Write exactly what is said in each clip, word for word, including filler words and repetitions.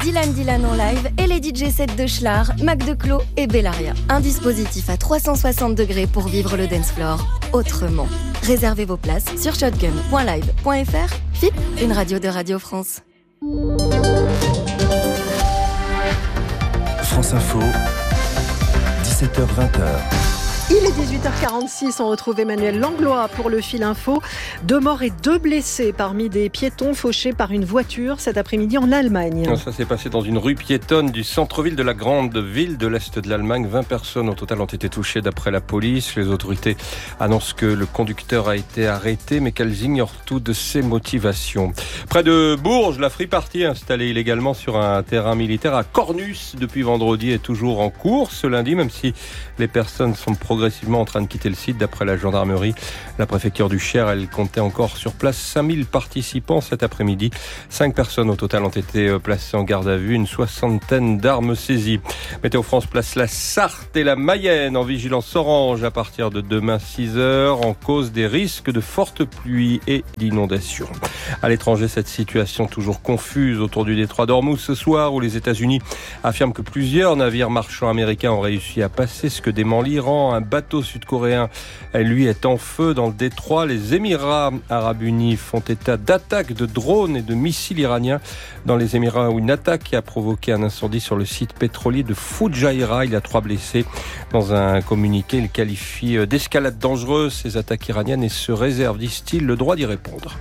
Dylan Dylan en live et les D J sets de Schlar, Mac Declos et Bellaria. Un dispositif à trois cent soixante degrés pour vivre le dance floor autrement. Réservez vos places sur shotgun point live point f r. F I P, une radio de Radio France. France Info, dix-sept heures vingt. Il est dix-huit heures quarante-six, on retrouve Emmanuel Langlois pour le fil info. Deux morts et deux blessés parmi des piétons fauchés par une voiture cet après-midi en Allemagne. Ça s'est passé dans une rue piétonne du centre-ville de la grande ville de l'Est de l'Allemagne. vingt personnes au total ont été touchées d'après la police. Les autorités annoncent que le conducteur a été arrêté, mais qu'elles ignorent tout de ses motivations. Près de Bourges, la Free Party installée illégalement sur un terrain militaire à Cornus depuis vendredi est toujours en cours ce lundi, même si les personnes sont progressivement en train de quitter le site. D'après la gendarmerie, la préfecture du Cher, elle comptait encore sur place cinq mille participants cet après-midi. Cinq personnes au total ont été placées en garde à vue, une soixantaine d'armes saisies. Météo France place la Sarthe et la Mayenne en vigilance orange à partir de demain six heures en cause des risques de fortes pluies et d'inondations. À l'étranger, cette situation toujours confuse autour du détroit d'Ormuz ce soir, où les États-Unis affirment que plusieurs navires marchands américains ont réussi à passer ce que dément l'Iran. Un bateau sud-coréen, lui, est en feu dans le détroit. Les Émirats arabes unis font état d'attaques de drones et de missiles iraniens dans les Émirats, où une attaque a provoqué un incendie sur le site pétrolier de Fujairah. Il y a trois blessés. Dans un communiqué, il qualifie d'escalade dangereuse ces attaques iraniennes et se réserve, disent-ils, le droit d'y répondre.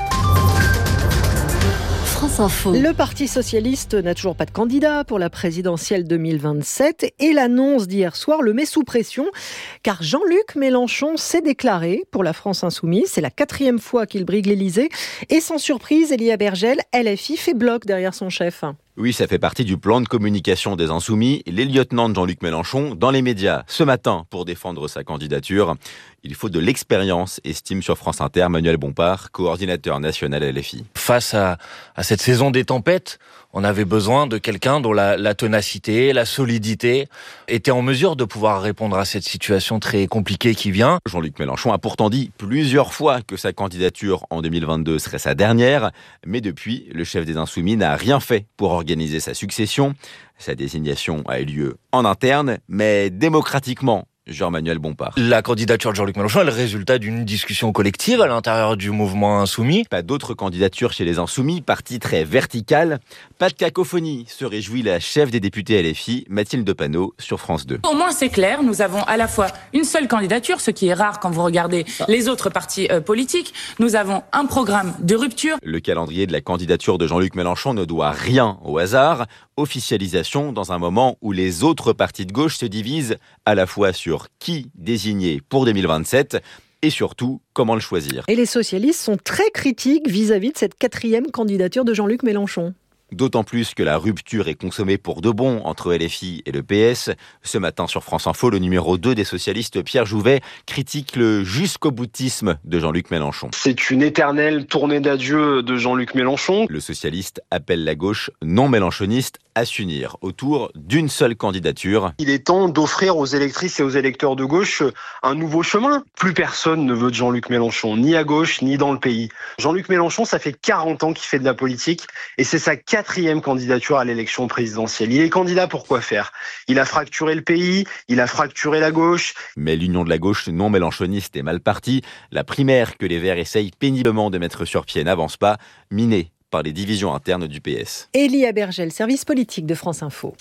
Le Parti socialiste n'a toujours pas de candidat pour la présidentielle deux mille vingt-sept et l'annonce d'hier soir le met sous pression car Jean-Luc Mélenchon s'est déclaré pour la France Insoumise. C'est la quatrième fois qu'il brigue l'Élysée et sans surprise, Elie Abergel, L F I, fait bloc derrière son chef. Oui, ça fait partie du plan de communication des Insoumis. Les lieutenants de Jean-Luc Mélenchon dans les médias ce matin pour défendre sa candidature. Il faut de l'expérience, estime sur France Inter Manuel Bompard, coordinateur national L F I. Face à, à cette saison des tempêtes, on avait besoin de quelqu'un dont la, la ténacité, la solidité était en mesure de pouvoir répondre à cette situation très compliquée qui vient. Jean-Luc Mélenchon a pourtant dit plusieurs fois que sa candidature en deux mille vingt-deux serait sa dernière, mais depuis, le chef des Insoumis n'a rien fait pour organiser sa succession. Sa désignation a eu lieu en interne, mais démocratiquement. Jean-Manuel Bompard. La candidature de Jean-Luc Mélenchon est le résultat d'une discussion collective à l'intérieur du mouvement Insoumis. Pas d'autres candidatures chez les Insoumis, parti très vertical. Pas de cacophonie, se réjouit la chef des députés L F I, Mathilde Panot, sur France deux. Au moins c'est clair, nous avons à la fois une seule candidature, ce qui est rare quand vous regardez les autres partis euh, politiques. Nous avons un programme de rupture. Le calendrier de la candidature de Jean-Luc Mélenchon ne doit rien au hasard. Officialisation dans un moment où les autres partis de gauche se divisent à la fois sur qui désigner pour deux mille vingt-sept et surtout comment le choisir. Et les socialistes sont très critiques vis-à-vis de cette quatrième candidature de Jean-Luc Mélenchon. D'autant plus que la rupture est consommée pour de bon entre L F I et le P S. Ce matin sur France Info, le numéro deux des socialistes, Pierre Jouvet, critique le jusqu'au-boutisme de Jean-Luc Mélenchon. C'est une éternelle tournée d'adieu de Jean-Luc Mélenchon. Le socialiste appelle la gauche non mélenchoniste à s'unir autour d'une seule candidature. Il est temps d'offrir aux électrices et aux électeurs de gauche un nouveau chemin. Plus personne ne veut de Jean-Luc Mélenchon, ni à gauche, ni dans le pays. Jean-Luc Mélenchon, ça fait quarante ans qu'il fait de la politique et c'est sa quatrième candidature à l'élection présidentielle. Il est candidat pour quoi faire ? Il a fracturé le pays, il a fracturé la gauche. Mais l'union de la gauche non mélenchoniste est mal partie. La primaire que les Verts essayent péniblement de mettre sur pied n'avance pas, minée par les divisions internes du P S. Elie Abergel, service politique de France Info.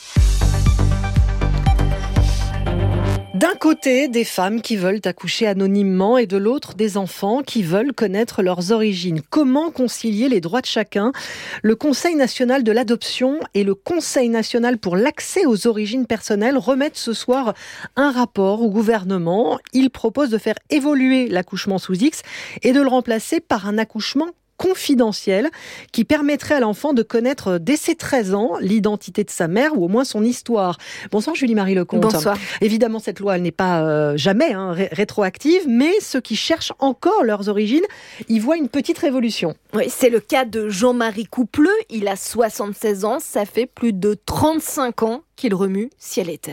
D'un côté, des femmes qui veulent accoucher anonymement et de l'autre, des enfants qui veulent connaître leurs origines. Comment concilier les droits de chacun ? Le Conseil national de l'adoption et le Conseil national pour l'accès aux origines personnelles remettent ce soir un rapport au gouvernement. Ils proposent de faire évoluer l'accouchement sous X et de le remplacer par un accouchement confidentiel qui permettrait à l'enfant de connaître dès ses treize ans l'identité de sa mère ou au moins son histoire. Bonsoir Julie-Marie Lecomte. Bonsoir. Évidemment, cette loi elle n'est pas euh, jamais hein, ré- rétroactive, mais ceux qui cherchent encore leurs origines y voient une petite révolution. Oui, c'est le cas de Jean-Marie Coupleux. Il a soixante-seize ans, ça fait plus de trente-cinq ans qu'il remue ciel et terre.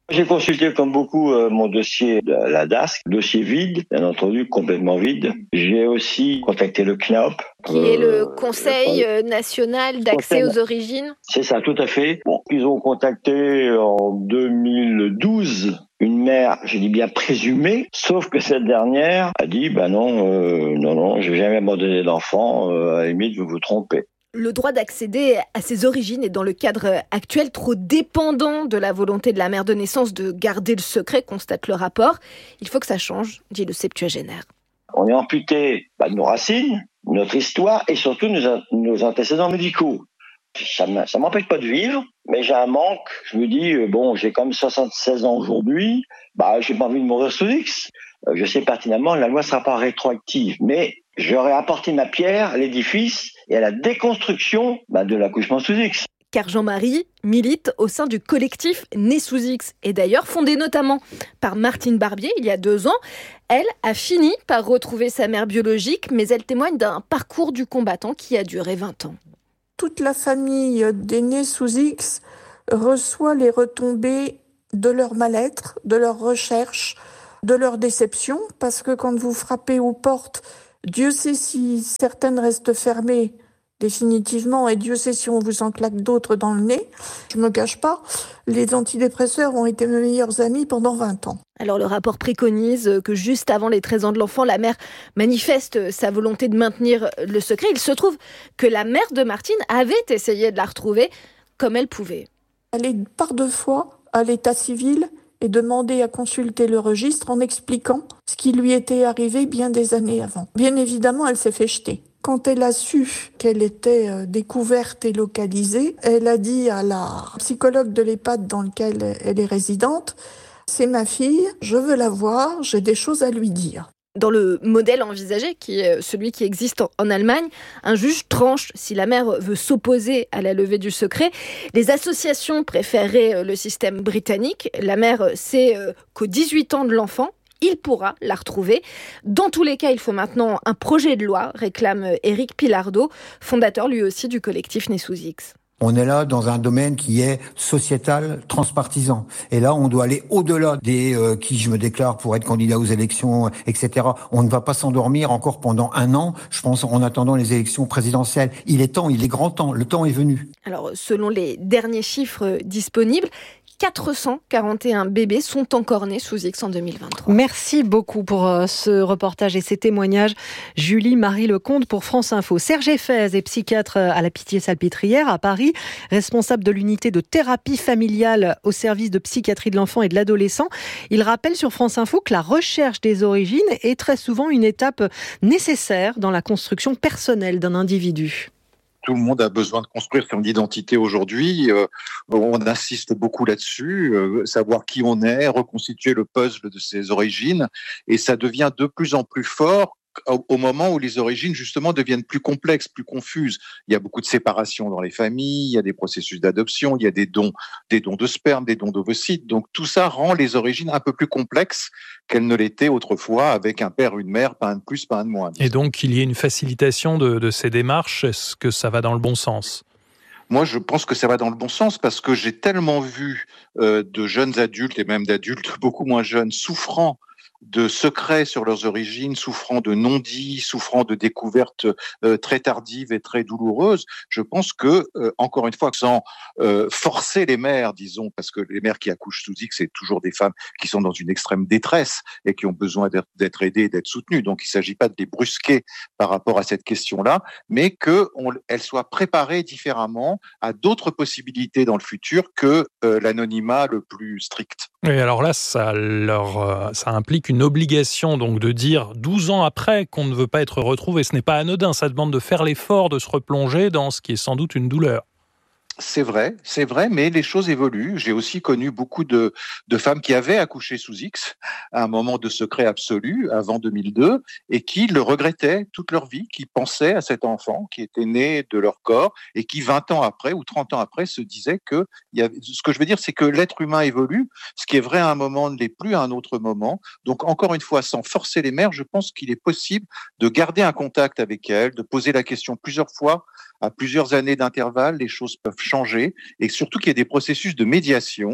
J'ai consulté comme beaucoup euh, mon dossier de la D A S, dossier vide, bien entendu, complètement vide. J'ai aussi contacté le C N O P. Qui euh, est le Conseil euh, national d'accès aux origines. C'est ça, tout à fait. Bon, ils ont contacté en deux mille douze une mère, je dis bien présumée, sauf que cette dernière a dit, bah non, euh, non, non, je n'ai jamais abandonné d'enfant, euh, à la limite, vous vous trompez. Le droit d'accéder à ses origines est dans le cadre actuel trop dépendant de la volonté de la mère de naissance de garder le secret, constate le rapport. Il faut que ça change, dit le septuagénaire. On est amputé bah, de nos racines, notre histoire et surtout nos, nos antécédents médicaux. Ça ne m'empêche pas de vivre, mais j'ai un manque. Je me dis, euh, bon, j'ai quand même soixante-seize ans aujourd'hui, bah, j'ai pas envie de mourir sous X. Euh, je sais pertinemment, la loi ne sera pas rétroactive, mais j'aurais apporté ma pierre à l'édifice et à la déconstruction bah, de l'accouchement sous X. Car Jean-Marie milite au sein du collectif Né sous X, et d'ailleurs fondé notamment par Martine Barbier il y a deux ans. Elle a fini par retrouver sa mère biologique, mais elle témoigne d'un parcours du combattant qui a duré vingt ans. Toute la famille des nés sous X reçoit les retombées de leur mal-être, de leur recherche, de leur déception, parce que quand vous frappez aux portes, Dieu sait si certaines restent fermées définitivement, et Dieu sait si on vous en claque d'autres dans le nez. Je me cache pas, les antidépresseurs ont été mes meilleurs amis pendant vingt ans. Alors le rapport préconise que juste avant les treize ans de l'enfant, la mère manifeste sa volonté de maintenir le secret. Il se trouve que la mère de Martine avait essayé de la retrouver comme elle pouvait. Elle est par deux fois à l'état civil et demandé à consulter le registre en expliquant ce qui lui était arrivé bien des années avant. Bien évidemment, elle s'est fait jeter. Quand elle a su qu'elle était découverte et localisée, elle a dit à la psychologue de l'EHPAD dans lequel elle est résidente, « C'est ma fille, je veux la voir, j'ai des choses à lui dire ». Dans le modèle envisagé, qui est celui qui existe en Allemagne, un juge tranche si la mère veut s'opposer à la levée du secret. Les associations préféraient le système britannique. La mère sait qu'aux dix-huit ans de l'enfant, il pourra la retrouver. Dans tous les cas, il faut maintenant un projet de loi, réclame Éric Pilardeau, fondateur lui aussi du collectif Né sous X. On est là dans un domaine qui est sociétal, transpartisan. Et là, on doit aller au-delà des euh, qui je me déclare pour être candidat aux élections, et cetera. On ne va pas s'endormir encore pendant un an, je pense, en attendant les élections présidentielles. Il est temps, il est grand temps, le temps est venu. Alors, selon les derniers chiffres disponibles, quatre cent quarante et un bébés sont encore nés sous X en deux mille vingt-trois. Merci beaucoup pour euh, ce reportage et ces témoignages. Julie-Marie Lecomte pour France Info. Serge Effez est psychiatre à la Pitié-Salpêtrière à Paris, responsable de l'unité de thérapie familiale au service de psychiatrie de l'enfant et de l'adolescent. Il rappelle sur France Info que la recherche des origines est très souvent une étape nécessaire dans la construction personnelle d'un individu. Tout le monde a besoin de construire son identité aujourd'hui. Euh, on insiste beaucoup là-dessus, euh, savoir qui on est, reconstituer le puzzle de ses origines. Et ça devient de plus en plus fort au moment où les origines, justement, deviennent plus complexes, plus confuses. Il y a beaucoup de séparation dans les familles, il y a des processus d'adoption, il y a des dons, des dons de sperme, des dons d'ovocytes. Donc, tout ça rend les origines un peu plus complexes qu'elles ne l'étaient autrefois avec un père, une mère, pas un de plus, pas un de moins. Et donc, qu'il y ait une facilitation de, de ces démarches, est-ce que ça va dans le bon sens ? Moi, je pense que ça va dans le bon sens parce que j'ai tellement vu euh, de jeunes adultes et même d'adultes beaucoup moins jeunes souffrant de secrets sur leurs origines, souffrant de non-dits, souffrant de découvertes euh, très tardives et très douloureuses. Je pense que, euh, encore une fois, sans euh, forcer les mères, disons, parce que les mères qui accouchent sous X, c'est toujours des femmes qui sont dans une extrême détresse et qui ont besoin d'être, d'être aidées et d'être soutenues. Donc, il ne s'agit pas de les brusquer par rapport à cette question-là, mais qu'elles soient préparées différemment à d'autres possibilités dans le futur que euh, l'anonymat le plus strict. Et alors là, ça, leur, euh, ça implique une obligation donc de dire douze ans après qu'on ne veut pas être retrouvé. Ce n'est pas anodin, ça demande de faire l'effort de se replonger dans ce qui est sans doute une douleur. C'est vrai, c'est vrai, mais les choses évoluent. J'ai aussi connu beaucoup de, de femmes qui avaient accouché sous X à un moment de secret absolu, avant deux mille deux, et qui le regrettaient toute leur vie, qui pensaient à cet enfant qui était né de leur corps et qui, vingt ans après ou trente ans après, se disaient que... Il y avait, ce que je veux dire, c'est que l'être humain évolue. Ce qui est vrai à un moment ne l'est plus à un autre moment. Donc, encore une fois, sans forcer les mères, je pense qu'il est possible de garder un contact avec elles, de poser la question plusieurs fois, à plusieurs années d'intervalle. Les choses peuvent changer et surtout qu'il y ait des processus de médiation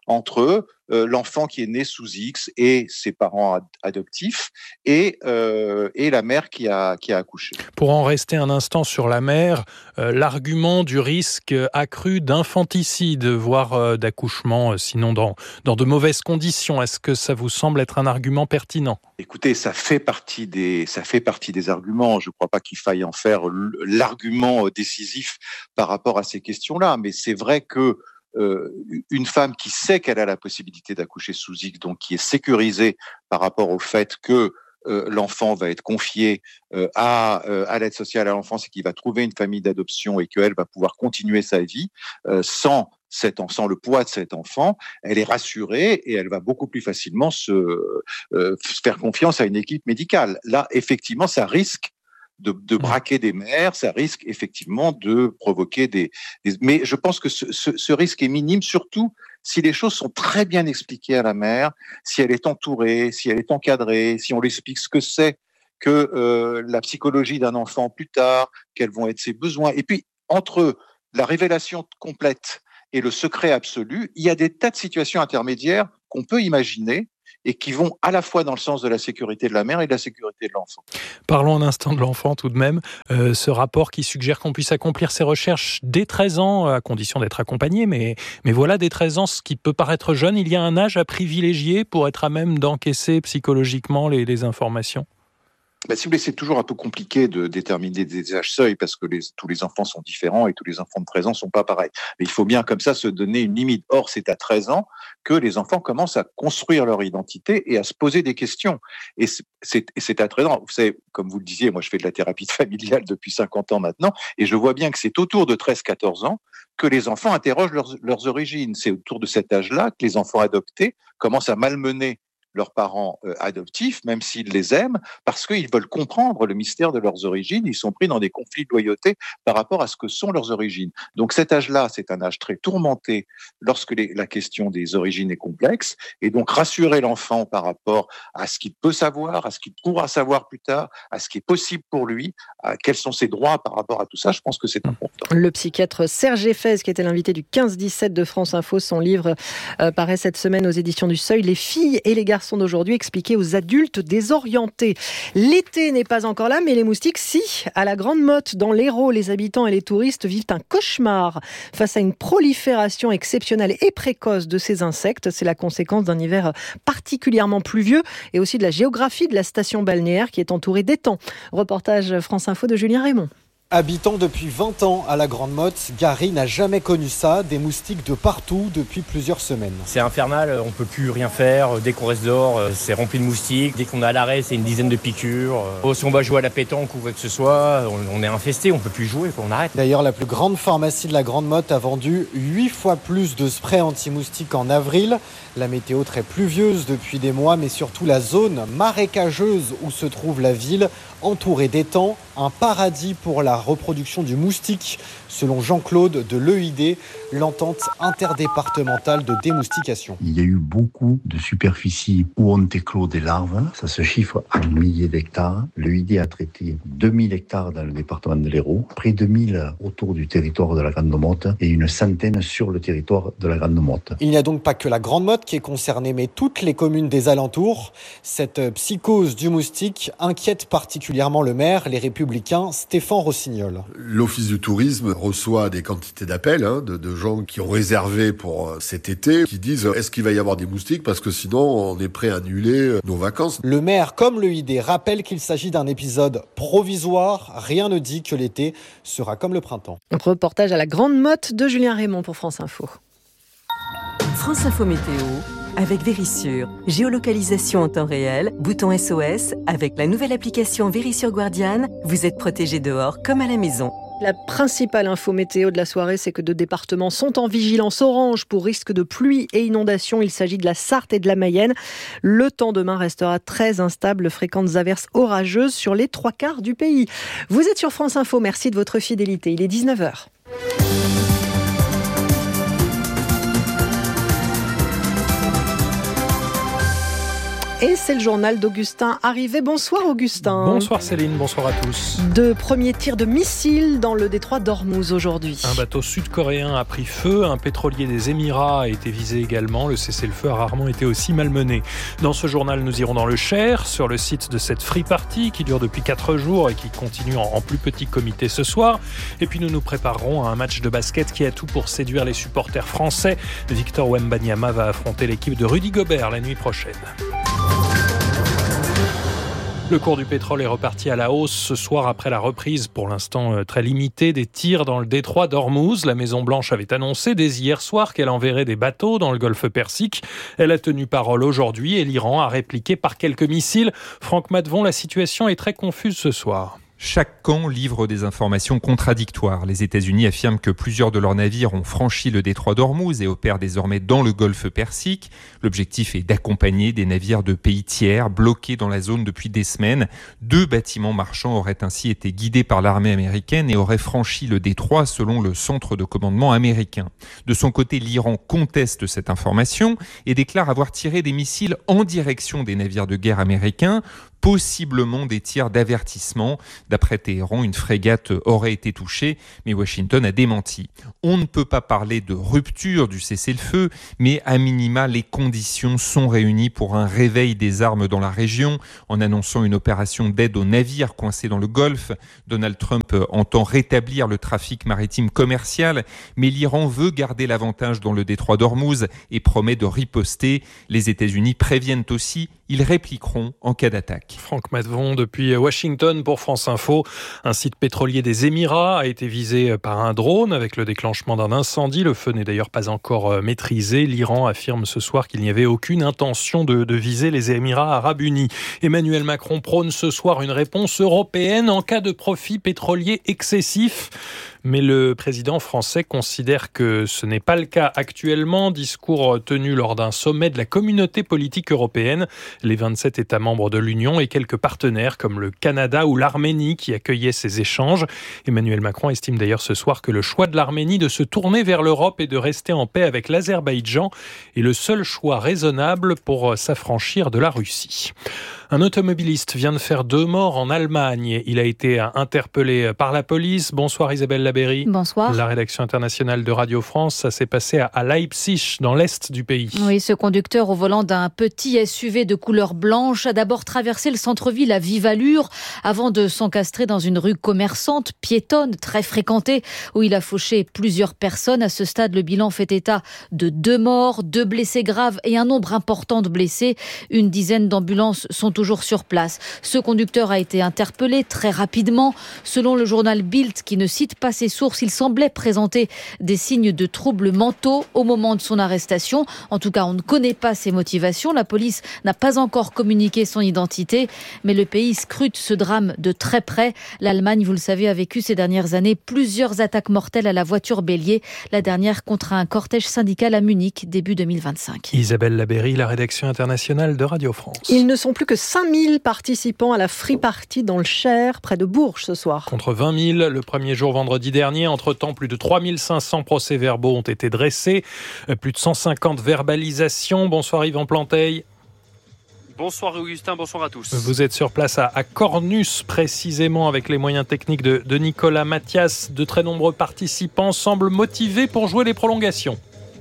entre euh, l'enfant qui est né sous X et ses parents ad- adoptifs et, euh, et la mère qui a, qui a accouché. Pour en rester un instant sur la mère, euh, l'argument du risque accru d'infanticide, voire euh, d'accouchement, euh, sinon dans, dans de mauvaises conditions, est-ce que ça vous semble être un argument pertinent ? Écoutez, ça fait partie des, ça fait partie des arguments. Je ne crois pas qu'il faille en faire l'argument décisif par rapport à ces questions-là, mais c'est vrai que Euh, une femme qui sait qu'elle a la possibilité d'accoucher sous X, donc qui est sécurisée par rapport au fait que euh, l'enfant va être confié euh, à, euh, à l'aide sociale à l'enfance et qu'il va trouver une famille d'adoption et qu'elle va pouvoir continuer sa vie euh, sans cet enfant, sans le poids de cet enfant, elle est rassurée et elle va beaucoup plus facilement se euh, faire confiance à une équipe médicale. Là, effectivement, ça risque De, de braquer des mères, ça risque effectivement de provoquer des... des... Mais je pense que ce, ce, ce risque est minime, surtout si les choses sont très bien expliquées à la mère, si elle est entourée, si elle est encadrée, si on lui explique ce que c'est que euh, la psychologie d'un enfant plus tard, quels vont être ses besoins. Et puis, entre la révélation complète et le secret absolu, il y a des tas de situations intermédiaires qu'on peut imaginer et qui vont à la fois dans le sens de la sécurité de la mère et de la sécurité de l'enfant. Parlons un instant de l'enfant tout de même. Euh, ce rapport qui suggère qu'on puisse accomplir ses recherches dès treize ans, à condition d'être accompagné, mais, mais voilà, dès treize ans, ce qui peut paraître jeune, il y a un âge à privilégier pour être à même d'encaisser psychologiquement les, les informations ? Bah, si vous voulez, c'est toujours un peu compliqué de déterminer des âges seuils parce que les, tous les enfants sont différents et tous les enfants de treize ans sont pas pareils. Mais il faut bien comme ça se donner une limite. Or, c'est à treize ans que les enfants commencent à construire leur identité et à se poser des questions. Et c'est, c'est, et c'est à treize ans. Vous savez, comme vous le disiez, moi je fais de la thérapie familiale depuis cinquante ans maintenant et je vois bien que c'est autour de treize à quatorze ans que les enfants interrogent leurs, leurs origines. C'est autour de cet âge-là que les enfants adoptés commencent à malmener leurs parents euh, adoptifs, même s'ils les aiment, parce qu'ils veulent comprendre le mystère de leurs origines. Ils sont pris dans des conflits de loyauté par rapport à ce que sont leurs origines. Donc cet âge-là, c'est un âge très tourmenté lorsque les, la question des origines est complexe. Et donc rassurer l'enfant par rapport à ce qu'il peut savoir, à ce qu'il pourra savoir plus tard, à ce qui est possible pour lui, à quels sont ses droits par rapport à tout ça, je pense que c'est important. Le psychiatre Serge Effez, qui était l'invité du quinze dix-sept de France Info, son livre euh, paraît cette semaine aux éditions du Seuil. Les filles et les garçons d'aujourd'hui expliqués aux adultes désorientés. L'été n'est pas encore là, mais les moustiques, si. À la Grande Motte, dans l'Hérault, les habitants et les touristes vivent un cauchemar face à une prolifération exceptionnelle et précoce de ces insectes. C'est la conséquence d'un hiver particulièrement pluvieux et aussi de la géographie de la station balnéaire qui est entourée d'étangs. Reportage France Info de Julien Raymond. Habitant depuis vingt ans à la Grande Motte, Gary n'a jamais connu ça, des moustiques de partout depuis plusieurs semaines. C'est infernal, on peut plus rien faire, dès qu'on reste dehors, c'est rempli de moustiques, dès qu'on est à l'arrêt, c'est une dizaine de piqûres. Si on va jouer à la pétanque ou quoi que ce soit, on est infesté, on peut plus jouer, on arrête. D'ailleurs, la plus grande pharmacie de la Grande Motte a vendu huit fois plus de sprays anti-moustiques en avril. La météo très pluvieuse depuis des mois, mais surtout la zone marécageuse où se trouve la ville, entourée d'étangs, un paradis pour la reproduction du moustique, selon Jean-Claude de l'E I D, l'entente interdépartementale de démoustication. Il y a eu beaucoup de superficies où ont éclos des larves, ça se chiffre à milliers d'hectares. L'E I D a traité deux mille hectares dans le département de l'Hérault, près de mille autour du territoire de la Grande Motte et une centaine sur le territoire de la Grande Motte. Il n'y a donc pas que la Grande Motte qui est concernée, mais toutes les communes des alentours. Cette psychose du moustique inquiète particulièrement le maire, les Républicains, Stéphane Rossignol. L'Office du tourisme reçoit des quantités d'appels hein, de, de gens qui ont réservé pour euh, cet été, qui disent est-ce qu'il va y avoir des moustiques parce que sinon on est prêt à annuler euh, nos vacances. Le maire, comme l'E I D, rappelle qu'il s'agit d'un épisode provisoire. Rien ne dit que l'été sera comme le printemps. Reportage à la Grande Motte de Julien Raymond pour France Info. France Info Météo avec Vérissure. Géolocalisation en temps réel, bouton S O S. Avec la nouvelle application Vérissure Guardian, vous êtes protégé dehors comme à la maison. La principale info météo de la soirée, c'est que deux départements sont en vigilance orange pour risque de pluie et inondation. Il s'agit de la Sarthe et de la Mayenne. Le temps demain restera très instable, fréquentes averses orageuses sur les trois quarts du pays. Vous êtes sur France Info, merci de votre fidélité. Il est dix-neuf heures. Et c'est le journal d'Augustin Arrivé. Bonsoir Augustin. Bonsoir Céline, bonsoir à tous. De premiers tirs de missiles dans le détroit d'Ormuz aujourd'hui. Un bateau sud-coréen a pris feu, un pétrolier des Émirats a été visé également. Le cessez-le-feu a rarement été aussi malmené. Dans ce journal, nous irons dans le Cher, sur le site de cette free party qui dure depuis quatre jours et qui continue en plus petit comité ce soir. Et puis nous nous préparerons à un match de basket qui a tout pour séduire les supporters français. Victor Wembanyama va affronter l'équipe de Rudy Gobert la nuit prochaine. Le cours du pétrole est reparti à la hausse ce soir après la reprise, pour l'instant très limitée, des tirs dans le détroit d'Ormuz. La Maison-Blanche avait annoncé dès hier soir qu'elle enverrait des bateaux dans le golfe Persique. Elle a tenu parole aujourd'hui et l'Iran a répliqué par quelques missiles. Franck Matvon, la situation est très confuse ce soir. Chaque camp livre des informations contradictoires. Les États-Unis affirment que plusieurs de leurs navires ont franchi le détroit d'Ormuz et opèrent désormais dans le golfe Persique. L'objectif est d'accompagner des navires de pays tiers bloqués dans la zone depuis des semaines. Deux bâtiments marchands auraient ainsi été guidés par l'armée américaine et auraient franchi le détroit selon le centre de commandement américain. De son côté, l'Iran conteste cette information et déclare avoir tiré des missiles en direction des navires de guerre américains, possiblement des tirs d'avertissement. D'après Téhéran, une frégate aurait été touchée, mais Washington a démenti. On ne peut pas parler de rupture du cessez-le-feu, mais à minima, les conditions sont réunies pour un réveil des armes dans la région. En annonçant une opération d'aide aux navires coincés dans le Golfe, Donald Trump entend rétablir le trafic maritime commercial, mais l'Iran veut garder l'avantage dans le détroit d'Ormuz et promet de riposter. Les États-Unis préviennent aussi, ils répliqueront en cas d'attaque. Franck Matvon depuis Washington pour France Info. Un site pétrolier des Émirats a été visé par un drone avec le déclenchement d'un incendie. Le feu n'est d'ailleurs pas encore maîtrisé. L'Iran affirme ce soir qu'il n'y avait aucune intention de, de viser les Émirats arabes unis. Emmanuel Macron prône ce soir une réponse européenne en cas de profit pétrolier excessif. Mais le président français considère que ce n'est pas le cas actuellement. Discours tenu lors d'un sommet de la communauté politique européenne. Les vingt-sept États membres de l'Union et quelques partenaires comme le Canada ou l'Arménie qui accueillaient ces échanges. Emmanuel Macron estime d'ailleurs ce soir que le choix de l'Arménie de se tourner vers l'Europe et de rester en paix avec l'Azerbaïdjan est le seul choix raisonnable pour s'affranchir de la Russie. Un automobiliste vient de faire deux morts en Allemagne. Il a été interpellé par la police. Bonsoir Isabelle Labéry. Bonsoir. La rédaction internationale de Radio France, ça s'est passé à Leipzig, dans l'est du pays. Oui, ce conducteur au volant d'un petit S U V de couleur blanche a d'abord traversé le centre-ville à vive allure avant de s'encastrer dans une rue commerçante, piétonne, très fréquentée, où il a fauché plusieurs personnes. À ce stade, le bilan fait état de deux morts, deux blessés graves et un nombre important de blessés. Une dizaine d'ambulances sont toujours sur place. Ce conducteur a été interpellé très rapidement. Selon le journal Bild, qui ne cite pas ses sources, il semblait présenter des signes de troubles mentaux au moment de son arrestation. En tout cas, on ne connaît pas ses motivations. La police n'a pas encore communiqué son identité, mais le pays scrute ce drame de très près. L'Allemagne, vous le savez, a vécu ces dernières années plusieurs attaques mortelles à la voiture bélier. La dernière contre un cortège syndical à Munich, début deux mille vingt-cinq. Isabelle Labéry, la rédaction internationale de Radio France. Ils ne sont plus que cinq mille participants à la free party dans le Cher, près de Bourges ce soir. Contre vingt mille le premier jour vendredi dernier. Entre-temps, plus de trois mille cinq cents procès-verbaux ont été dressés. Plus de cent cinquante verbalisations. Bonsoir Yvan Planteil. Bonsoir Augustin, bonsoir à tous. Vous êtes sur place à, à Cornus, précisément avec les moyens techniques de, de Nicolas Mathias. De très nombreux participants semblent motivés pour jouer les prolongations.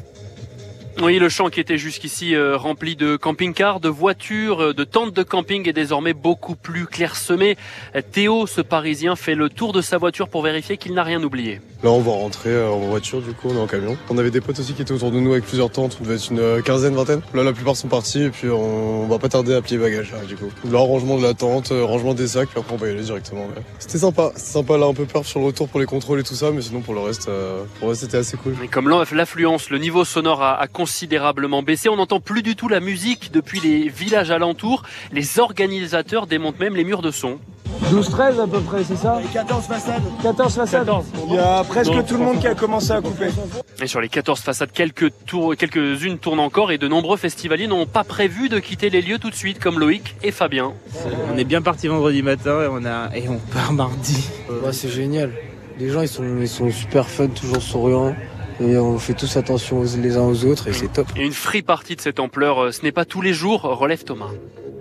Oui, le champ qui était jusqu'ici euh, rempli de camping-cars, de voitures, de tentes de camping est désormais beaucoup plus clairsemé. Théo, ce Parisien, fait le tour de sa voiture pour vérifier qu'il n'a rien oublié. Là, on va rentrer en voiture, du coup, on est en camion. On avait des potes aussi qui étaient autour de nous avec plusieurs tentes, on devait être une quinzaine, vingtaine. Là, la plupart sont partis et puis on va pas tarder à plier bagages, là, du coup. Là, rangement de la tente, rangement des sacs, puis après on va y aller directement. Ouais. C'était sympa, c'était sympa, là, un peu peur sur le retour pour les contrôles et tout ça, mais sinon pour le reste, euh, pour le reste c'était assez cool. Et comme l'affluence, le niveau sonore a, a considérablement baissé, on n'entend plus du tout la musique depuis les villages alentours. Les organisateurs démontent même les murs de son. douze treize à peu près, c'est ça? quatorze façades. quatorze façades. quatorze. Il y a presque Donc, tout le monde qui a commencé à couper. Et sur les quatorze façades, quelques tours, quelques-unes tournent encore et de nombreux festivaliers n'ont pas prévu de quitter les lieux tout de suite, comme Loïc et Fabien. On est bien parti vendredi matin et on, a, et on part mardi. Ouais, c'est génial. Les gens ils sont, ils sont super fun, toujours souriants. Et on fait tous attention les uns aux autres et c'est top. Et une free party de cette ampleur, ce n'est pas tous les jours, relève Thomas.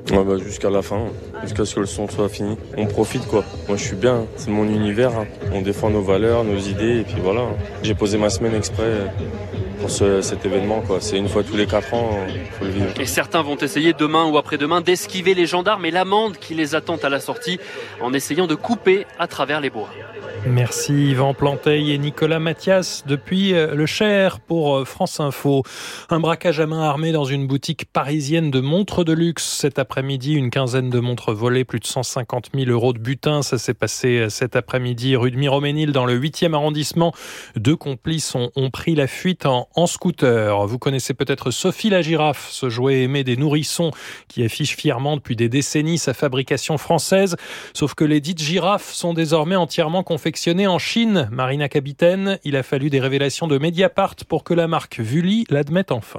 Ouais, bah, jusqu'à la fin, jusqu'à ce que le son soit fini. On profite quoi. Moi je suis bien, c'est mon univers. Hein. On défend nos valeurs, nos idées et puis voilà. J'ai posé ma semaine exprès pour ce, cet événement quoi. C'est une fois tous les quatre ans, faut le vivre. Et certains vont essayer demain ou après-demain d'esquiver les gendarmes et l'amende qui les attend à la sortie en essayant de couper à travers les bois. Merci Yvan Planteil et Nicolas Mathias depuis le Cher pour France Info. Un braquage à main armée dans une boutique parisienne de montres de luxe. Cet après-midi, une quinzaine de montres volées, plus de cent cinquante mille euros de butin. Ça s'est passé cet après-midi rue de Miroménil dans le huitième arrondissement. Deux complices ont, ont pris la fuite en, en scooter. Vous connaissez peut-être Sophie la girafe, ce jouet aimé des nourrissons qui affiche fièrement depuis des décennies sa fabrication française. Sauf que les dites girafes sont désormais entièrement confectionnées en Chine. Marina Capitaine, il a fallu des révélations de Mediapart pour que la marque Vully l'admette enfin.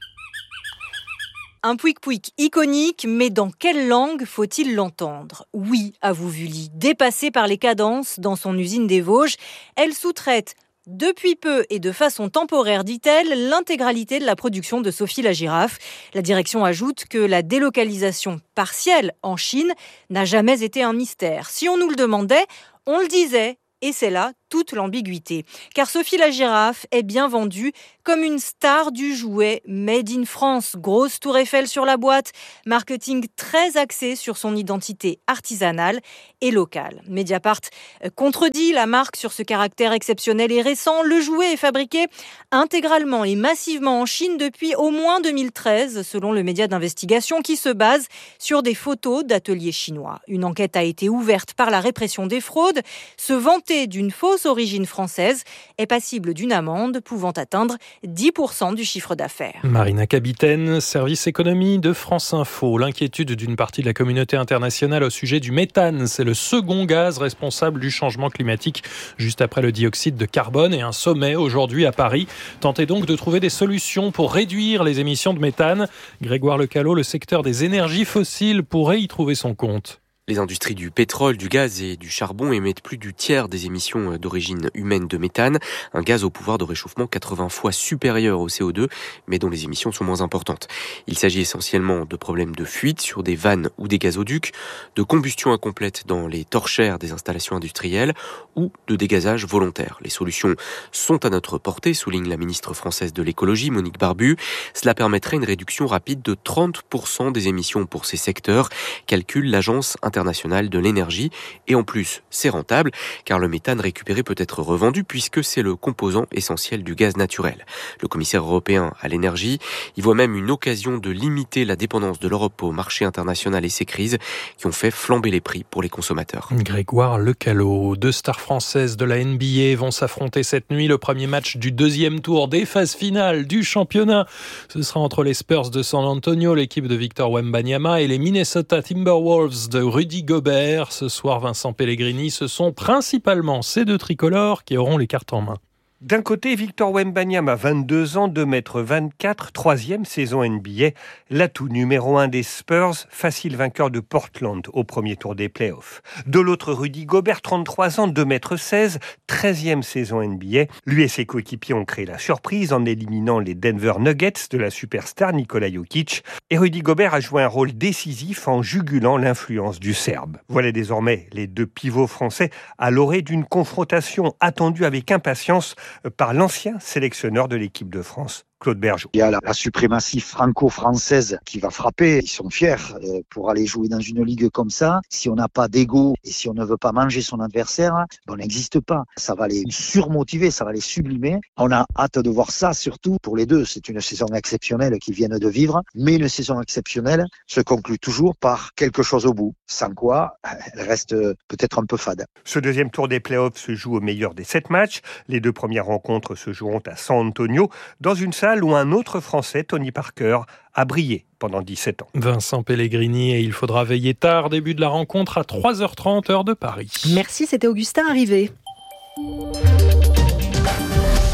Un pouic-pouic iconique, mais dans quelle langue faut-il l'entendre ? Oui, avoue Vully, dépassée par les cadences dans son usine des Vosges, elle sous-traite depuis peu et de façon temporaire, dit-elle, l'intégralité de la production de Sophie la girafe. La direction ajoute que la délocalisation partielle en Chine n'a jamais été un mystère. Si on nous le demandait, on le disait. Et c'est là toute l'ambiguïté. Car Sophie la girafe est bien vendue comme une star du jouet Made in France. Grosse tour Eiffel sur la boîte, marketing très axé sur son identité artisanale et locale. Mediapart contredit la marque sur ce caractère exceptionnel et récent. Le jouet est fabriqué intégralement et massivement en Chine depuis au moins deux mille treize, selon le média d'investigation qui se base sur des photos d'ateliers chinois. Une enquête a été ouverte par la répression des fraudes. Se vanter d'une fausse origine française est passible d'une amende pouvant atteindre dix pour cent du chiffre d'affaires. Marina Capitaine, service économie de France Info. L'inquiétude d'une partie de la communauté internationale au sujet du méthane. C'est le second gaz responsable du changement climatique, juste après le dioxyde de carbone. Et un sommet aujourd'hui à Paris tentait donc de trouver des solutions pour réduire les émissions de méthane. Grégoire Lecallot, le secteur des énergies fossiles, pourrait y trouver son compte. Les industries du pétrole, du gaz et du charbon émettent plus du tiers des émissions d'origine humaine de méthane, un gaz au pouvoir de réchauffement quatre-vingts fois supérieur au C O deux, mais dont les émissions sont moins importantes. Il s'agit essentiellement de problèmes de fuite sur des vannes ou des gazoducs, de combustion incomplète dans les torchères des installations industrielles ou de dégazage volontaire. Les solutions sont à notre portée, souligne la ministre française de l'écologie, Monique Barbu. Cela permettrait une réduction rapide de trente pour cent des émissions pour ces secteurs, calcule l'agence internationale internationale de l'énergie. Et en plus, c'est rentable, car le méthane récupéré peut être revendu puisque c'est le composant essentiel du gaz naturel. Le commissaire européen à l'énergie y voit même une occasion de limiter la dépendance de l'Europe au marché international et ses crises qui ont fait flamber les prix pour les consommateurs. Grégoire Lecallot, deux stars françaises de la N B A vont s'affronter cette nuit. Le premier match du deuxième tour des phases finales du championnat. Ce sera entre les Spurs de San Antonio, l'équipe de Victor Wembanyama, et les Minnesota Timberwolves de Rudy Gobert. Ce soir, Vincent Pellegrini, ce sont principalement ces deux tricolores qui auront les cartes en main. D'un côté, Victor Wembanyama, vingt-deux ans, deux mètres vingt-quatre, troisième saison N B A, l'atout numéro un des Spurs, facile vainqueur de Portland au premier tour des playoffs. De l'autre, Rudy Gobert, trente-trois ans, deux mètres seize, treizième saison N B A. Lui et ses coéquipiers ont créé la surprise en éliminant les Denver Nuggets de la superstar Nikola Jokic. Et Rudy Gobert a joué un rôle décisif en jugulant l'influence du Serbe. Voilà désormais les deux pivots français à l'orée d'une confrontation attendue avec impatience par l'ancien sélectionneur de l'équipe de France, Claude Bergeau. Il y a la, la suprématie franco-française qui va frapper. Ils sont fiers euh, pour aller jouer dans une ligue comme ça. Si on n'a pas d'ego et si on ne veut pas manger son adversaire, on n'existe pas. Ça va les surmotiver, ça va les sublimer. On a hâte de voir ça, surtout pour les deux. C'est une saison exceptionnelle qu'ils viennent de vivre, mais une saison exceptionnelle se conclut toujours par quelque chose au bout. Sans quoi, elle reste peut-être un peu fade. Ce deuxième tour des playoffs se joue au meilleur des sept matchs. Les deux premières rencontres se joueront à San Antonio, dans une salle où un autre Français, Tony Parker, a brillé pendant dix-sept ans. Vincent Pellegrini, et il faudra veiller tard, début de la rencontre à trois heures trente, heure de Paris. Merci, c'était Augustin Arrivé.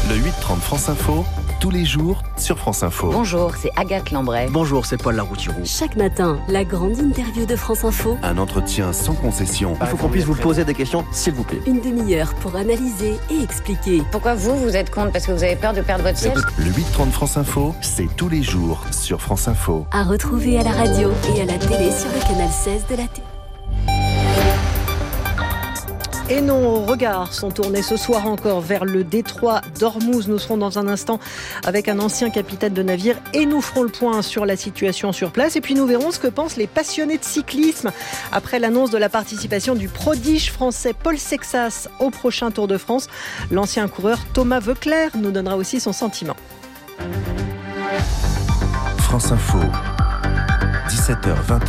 Le huit trente France Info, tous les jours sur France Info. Bonjour, c'est Agathe Lambray. Bonjour, c'est Paul Laroutirou. Chaque matin, la grande interview de France Info. Un entretien sans concession. Il faut qu'on puisse vous poser des questions, s'il vous plaît. Une demi-heure pour analyser et expliquer. Pourquoi vous, vous êtes contre? Parce que vous avez peur de perdre votre siège? Le huit trente France Info, c'est tous les jours sur France Info. À retrouver à la radio et à la télé sur le canal seize de la télé. Et nos regards sont tournés ce soir encore vers le détroit d'Ormuz. Nous serons dans un instant avec un ancien capitaine de navire et nous ferons le point sur la situation sur place. Et puis nous verrons ce que pensent les passionnés de cyclisme après l'annonce de la participation du prodige français Paul Sexas au prochain Tour de France. L'ancien coureur Thomas Voeckler nous donnera aussi son sentiment. France Info, dix-sept heures vingt.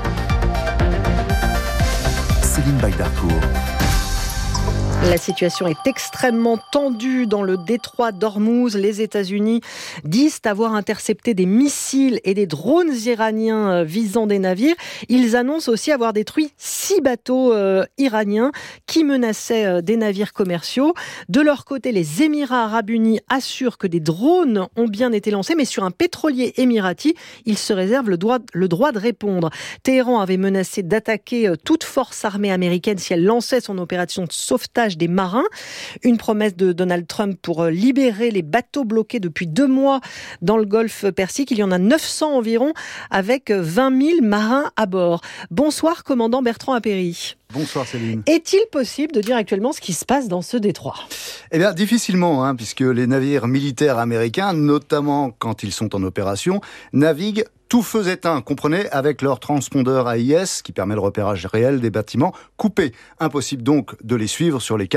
Céline Bagdarcourt. La situation est extrêmement tendue dans le détroit d'Ormuz. Les États-Unis disent avoir intercepté des missiles et des drones iraniens visant des navires. Ils annoncent aussi avoir détruit six bateaux euh, iraniens qui menaçaient euh, des navires commerciaux. De leur côté, les Émirats arabes unis assurent que des drones ont bien été lancés, mais sur un pétrolier émirati, ils se réservent le droit, le droit de répondre. Téhéran avait menacé d'attaquer euh, toute force armée américaine si elle lançait son opération de sauvetage des marins. Une promesse de Donald Trump pour libérer les bateaux bloqués depuis deux mois dans le golfe Persique. Il y en a neuf cents environ avec vingt mille marins à bord. Bonsoir, commandant Bertrand Appéry. Bonsoir Céline. Est-il possible de dire actuellement ce qui se passe dans ce détroit ? Eh bien, difficilement, hein, puisque les navires militaires américains, notamment quand ils sont en opération, naviguent tout feu éteint, comprenez, avec leur transpondeur A I S, qui permet le repérage réel des bâtiments coupés. Impossible donc de les suivre sur les cartes